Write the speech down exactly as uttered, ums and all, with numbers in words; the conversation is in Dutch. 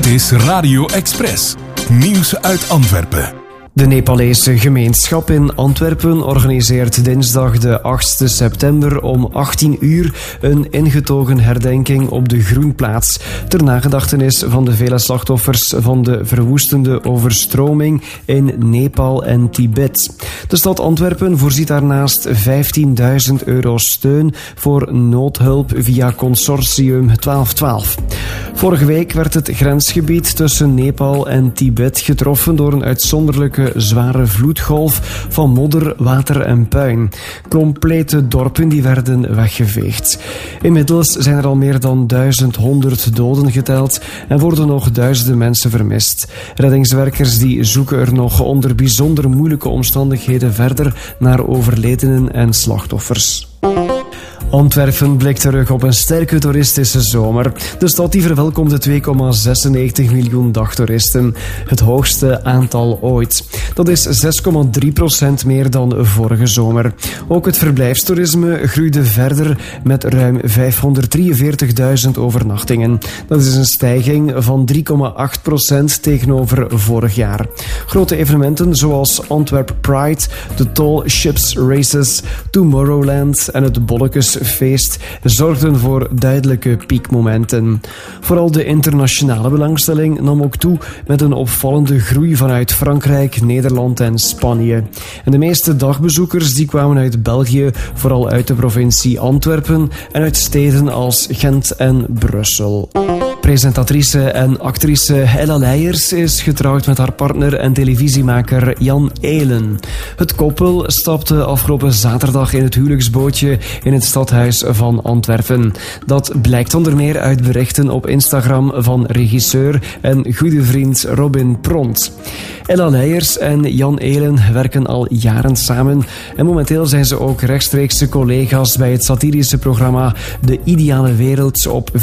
Dit is Radio Express. Nieuws uit Antwerpen. De Nepalese gemeenschap in Antwerpen organiseert dinsdag de achtste september om achttien uur een ingetogen herdenking op de Groenplaats ter nagedachtenis van de vele slachtoffers van de verwoestende overstroming in Nepal en Tibet. De stad Antwerpen voorziet daarnaast vijftienduizend euro steun voor noodhulp via consortium twaalf twaalf. Vorige week werd het grensgebied tussen Nepal en Tibet getroffen door een uitzonderlijke zware vloedgolf van modder, water en puin. Complete dorpen die werden weggeveegd. Inmiddels zijn er al meer dan duizend honderd doden geteld en worden nog duizenden mensen vermist. Reddingswerkers die zoeken er nog onder bijzonder moeilijke omstandigheden verder naar overledenen en slachtoffers. Antwerpen blikt terug op een sterke toeristische zomer. De stad die verwelkomde twee komma zesennegentig miljoen dagtoeristen. Het hoogste aantal ooit. Dat is zes komma drie procent meer dan vorige zomer. Ook het verblijfstoerisme groeide verder met ruim vijfhonderddrieënveertigduizend overnachtingen. Dat is een stijging van drie komma acht procent tegenover vorig jaar. Grote evenementen zoals Antwerp Pride, de Tall Ships Races, Tomorrowland en het Bollekes feest zorgden voor duidelijke piekmomenten. Vooral de internationale belangstelling nam ook toe met een opvallende groei vanuit Frankrijk, Nederland en Spanje. En de meeste dagbezoekers die kwamen uit België, vooral uit de provincie Antwerpen en uit steden als Gent en Brussel. Presentatrice en actrice Ella Leijers is getrouwd met haar partner en televisiemaker Jan Elen. Het koppel stapte afgelopen zaterdag in het huwelijksbootje in het stadhuis van Antwerpen. Dat blijkt onder meer uit berichten op Instagram van regisseur en goede vriend Robin Pront. Ella Leijers en Jan Elen werken al jaren samen en momenteel zijn ze ook rechtstreekse collega's bij het satirische programma De Ideale Wereld op